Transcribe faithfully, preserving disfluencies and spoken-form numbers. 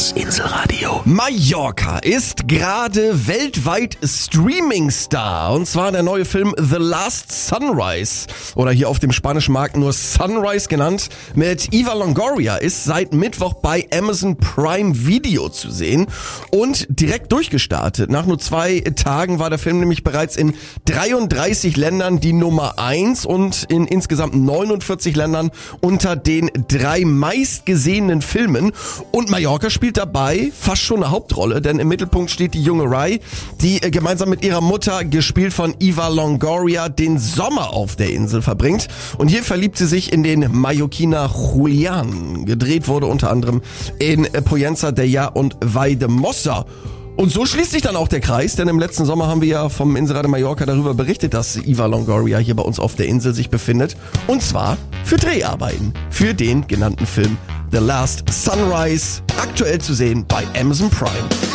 Das Inselradio. Mallorca ist gerade weltweit Streaming-Star. Und zwar der neue Film The Last Sunrise. Oder hier auf dem spanischen Markt nur Sunrise genannt. Mit Eva Longoria ist seit Mittwoch bei Amazon Prime Video zu sehen. Und direkt durchgestartet. Nach nur zwei Tagen war der Film nämlich bereits in dreiunddreißig Ländern die Nummer eins und in insgesamt neunundvierzig Ländern unter den drei meistgesehenen Filmen. Und Mallorca spielt dabei fast schon eine Hauptrolle, denn im Mittelpunkt steht die junge Rai, die gemeinsam mit ihrer Mutter, gespielt von Eva Longoria, den Sommer auf der Insel verbringt. Und hier verliebt sie sich in den Mallorquiner Julian. Gedreht wurde unter anderem in Pollença Dellà und Valldemossa. Und so schließt sich dann auch der Kreis, denn im letzten Sommer haben wir ja vom Inselradio Mallorca darüber berichtet, dass Eva Longoria hier bei uns auf der Insel sich befindet. Und zwar für Dreharbeiten, für den genannten Film The Last Sunrise, aktuell zu sehen bei Amazon Prime.